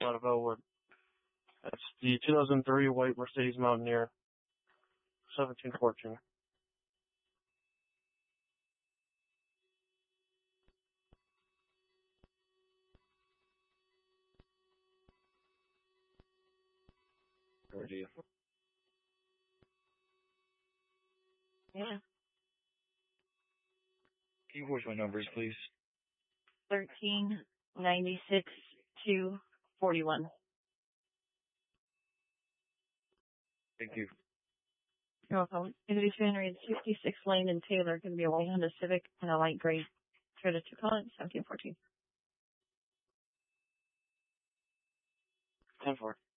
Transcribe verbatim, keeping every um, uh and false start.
out of Elwood. That's the two thousand three white Mercedes Mountaineer, seventeen fourteen. Where do you? Yeah. Can you voice my numbers, please? Thirteen ninety six two forty one. Thank you. You're welcome. Going to be two hundred sixty-six Lane in Taylor. Going to be a white Honda Civic and a light gray Toyota Tacoma, seventeen fourteen. ten four.